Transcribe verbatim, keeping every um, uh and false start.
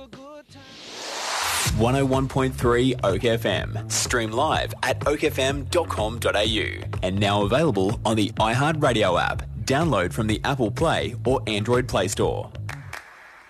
one oh one point three Oak F M. Stream live at oak f m dot com dot a u and now available on the iHeartRadio app. Download from the Apple Play or Android Play Store.